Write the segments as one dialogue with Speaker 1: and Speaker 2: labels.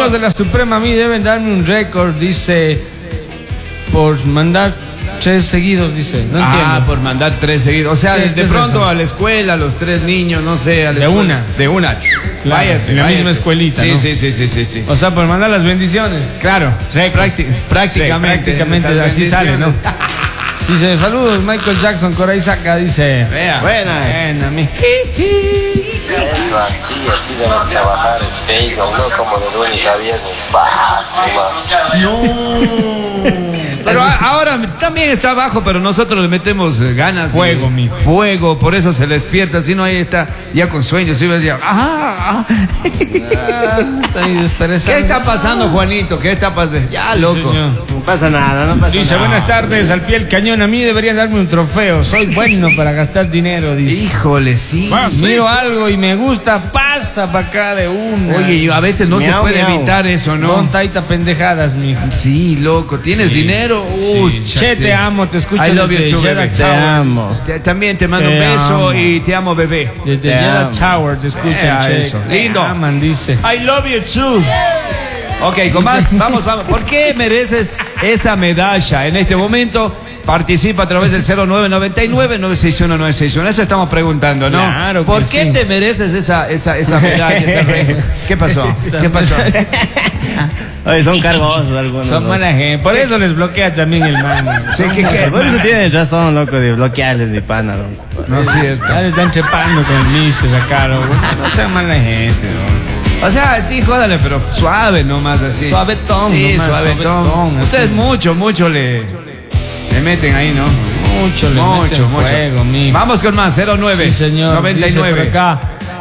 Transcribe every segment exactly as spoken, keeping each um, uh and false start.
Speaker 1: los de la Suprema a mí deben darme un récord, dice, por mandar tres seguidos, dice. No entiendo.
Speaker 2: Ah, por mandar tres seguidos. O sea,
Speaker 1: Sí,
Speaker 2: de, de pronto
Speaker 1: eso?
Speaker 2: a la escuela, los tres niños, no sé. A la
Speaker 1: De
Speaker 2: escuela.
Speaker 1: una.
Speaker 2: De una.
Speaker 1: Claro,
Speaker 2: váyase,
Speaker 1: en la
Speaker 2: váyase.
Speaker 1: misma escuelita,
Speaker 2: sí,
Speaker 1: ¿no?
Speaker 2: Sí, sí, sí, sí, sí.
Speaker 1: O sea, por mandar las bendiciones.
Speaker 2: Claro, prácti prácticamente.
Speaker 1: Sí, prácticamente
Speaker 2: esas
Speaker 1: así sale, ¿no?
Speaker 2: bendiciones.
Speaker 1: Sí, se saludos, Michael Jackson, Coraizaka, dice.
Speaker 2: Vea.
Speaker 3: Buenas.
Speaker 1: Buena, mi.
Speaker 4: Eso así, así debes trabajar, es no como de lunes a viernes. Bah,
Speaker 2: No. Pero a- ahora también está abajo, pero nosotros le metemos eh, ganas.
Speaker 1: Fuego,
Speaker 2: y-
Speaker 1: mijo.
Speaker 2: Fuego, por eso se despierta. Si no, ahí está ya con sueños. ¿Sí ves? Ya, ah, ah.
Speaker 1: Ah, está ahí desperezado.
Speaker 2: ¿Qué está pasando, Juanito? ¿Qué está pasando? Ya, loco.
Speaker 1: Señor.
Speaker 3: No pasa nada, no pasa
Speaker 1: Dice,
Speaker 3: nada.
Speaker 1: buenas tardes, al pie del cañón, a mí deberían darme un trofeo, soy bueno para gastar dinero, dice.
Speaker 2: Híjole, sí.
Speaker 1: Miro algo y me gusta, pasa para acá de una.
Speaker 2: Oye, yo- a veces no se
Speaker 3: Miau,
Speaker 2: puede
Speaker 3: miau.
Speaker 2: evitar eso,
Speaker 1: no
Speaker 2: ¿no?
Speaker 1: taita pendejadas, mijo.
Speaker 2: Sí, loco. ¿Tienes
Speaker 1: Sí.
Speaker 2: dinero?
Speaker 1: Sí.
Speaker 2: Uy,
Speaker 1: Che, te amo, te escucho
Speaker 2: I love you
Speaker 1: desde
Speaker 2: too,
Speaker 1: Jeddah
Speaker 2: baby.
Speaker 3: Te
Speaker 1: Tower.
Speaker 3: amo.
Speaker 2: Te- También te mando
Speaker 1: Te
Speaker 2: un beso
Speaker 1: amo.
Speaker 2: y te amo, bebé.
Speaker 1: Desde
Speaker 3: Te
Speaker 1: Jeddah
Speaker 3: amo.
Speaker 1: Tower te escuchan,
Speaker 2: Vea
Speaker 1: che.
Speaker 2: eso.
Speaker 1: Te
Speaker 2: Lindo.
Speaker 1: aman, dice. I love you too.
Speaker 2: Ok, con más, vamos, vamos. ¿Por qué mereces esa medalla en este momento? Participa a través del cero nueve nueve nueve nueve seis uno nueve seis uno. Eso estamos preguntando, ¿no?
Speaker 1: Claro que
Speaker 2: ¿Por qué
Speaker 1: sí.
Speaker 2: te mereces esa, esa, esa medalla, ese récord? ¿Qué pasó? ¿Qué pasó?
Speaker 3: Oye, son cargosos algunos.
Speaker 1: Son
Speaker 3: loco.
Speaker 1: mala gente. Por eso les bloquea también el mano.
Speaker 2: Sí, ¿qué, qué?
Speaker 3: Por eso tienes razón, loco, de bloquearles mi pana, loco.
Speaker 2: No es cierto.
Speaker 1: Ya les están chepando con el mister acá, loco. No sean mala gente, loco.
Speaker 2: O sea, sí, jódale, pero suave nomás así.
Speaker 1: Suavetón
Speaker 2: Sí,
Speaker 1: nomás,
Speaker 2: suavetón.
Speaker 1: suavetón, así.
Speaker 2: Ustedes mucho, mucho le, le meten ahí, ¿no?
Speaker 1: Mucho le
Speaker 2: Mucho,
Speaker 1: meten
Speaker 2: mucho.
Speaker 1: fuego, mijo.
Speaker 2: Vamos con más, cero nueve
Speaker 1: Sí, señor.
Speaker 2: noventa y
Speaker 1: Dice
Speaker 2: nueve.
Speaker 1: por acá.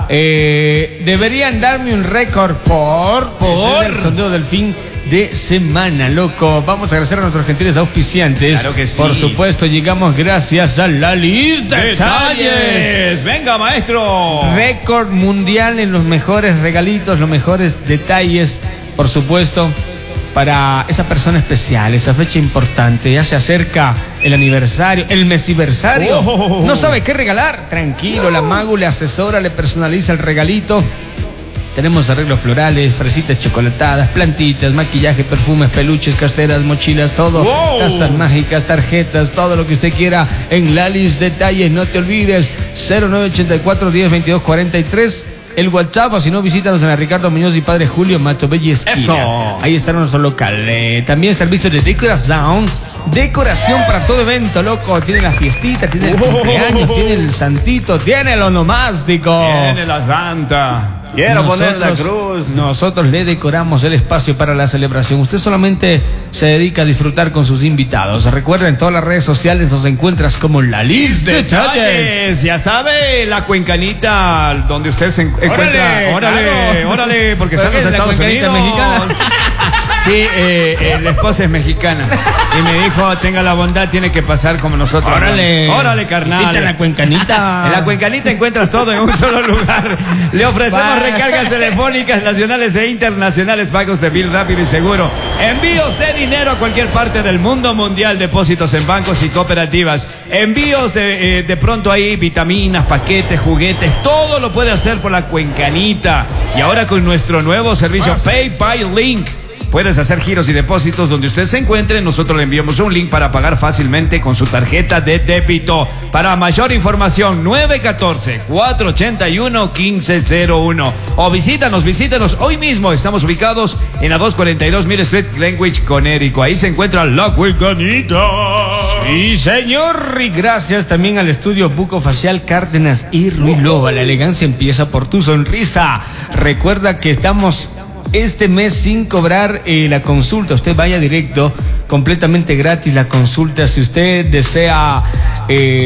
Speaker 1: Eh, deberían darme un récord por
Speaker 2: Por.
Speaker 1: el sondeo del fin de semana, loco. Vamos a agradecer a nuestros gentiles auspiciantes.
Speaker 2: Claro que sí.
Speaker 1: Por supuesto, llegamos gracias a la lista de detalles.
Speaker 2: ¡Detalles! ¡Venga, maestro!
Speaker 1: Récord mundial en los mejores regalitos, los mejores detalles, por supuesto, para esa persona especial, esa fecha importante. Ya se acerca el aniversario, el mesiversario.
Speaker 2: Oh.
Speaker 1: No sabe qué regalar. Tranquilo, la Magu le asesora, le personaliza el regalito. Tenemos arreglos florales, fresitas chocolatadas, plantitas, maquillaje, perfumes, peluches, carteras, mochilas, todo.
Speaker 2: Wow.
Speaker 1: Tazas mágicas, tarjetas, todo lo que usted quiera en Lalis Detalles. No te olvides, cero nueve ochenta y cuatro, diez, veintidós, cuarenta y tres. El WhatsApp, o si no, visítanos en la Ricardo Muñoz y Padre Julio Mato Bella Esquina.
Speaker 2: Eso.
Speaker 1: Ahí está nuestro local. Eh, también servicio de decoración. Decoración para todo evento, loco. Tiene la fiestita, tiene el
Speaker 2: Oh.
Speaker 1: cumpleaños, tiene el santito, tiene el onomástico.
Speaker 2: Tiene la santa.
Speaker 3: Quiero poner la
Speaker 1: Nosotros-
Speaker 3: cruz.
Speaker 1: Nosotros le decoramos el espacio para la celebración. Usted solamente se dedica a disfrutar con sus invitados. Recuerda, en todas las redes sociales nos encuentras como La Lista de Detalles.
Speaker 2: Detalles, ya sabe, la cuencanita donde usted se en- encuentra.
Speaker 1: Órale,
Speaker 2: Órale,
Speaker 1: claro.
Speaker 2: órale, porque
Speaker 1: ¿Pero
Speaker 2: están
Speaker 1: qué
Speaker 2: los
Speaker 1: es la
Speaker 2: Estados
Speaker 1: cuencanita
Speaker 2: Unidos.
Speaker 1: mexicana?
Speaker 2: Sí, eh, eh, la esposa es mexicana. Y me dijo, tenga la bondad, tiene que pasar como nosotros.
Speaker 1: Órale.
Speaker 2: Órale, carnal.
Speaker 1: Visita la cuencanita.
Speaker 2: En la Cuencanita encuentras todo en un solo lugar. Le ofrecemos
Speaker 1: Va.
Speaker 2: recargas telefónicas nacionales e internacionales, pagos de bill rápido y seguro, envíos de dinero a cualquier parte del mundo mundial, depósitos en bancos y cooperativas, envíos de, eh, de pronto ahí, vitaminas, paquetes, juguetes, todo lo puede hacer por la Cuencanita. Y ahora con nuestro nuevo servicio Pay by Link. Puedes hacer giros y depósitos donde usted se encuentre. Nosotros le enviamos un link para pagar fácilmente con su tarjeta de débito. Para mayor información, nueve uno cuatro, cuatro ocho uno, uno cinco cero uno. O visítanos, visítanos hoy mismo. Estamos ubicados en la doscientos cuarenta y dos Mill Street, Greenwich, Connecticut. Ahí se encuentra la Cuencanita.
Speaker 1: Sí, señor. Y gracias también al estudio Bucofacial Cárdenas y Ruilova. La elegancia empieza por tu sonrisa. Recuerda que estamos este mes sin cobrar eh, la consulta. Usted vaya directo, completamente gratis la consulta. Si usted desea... Eh,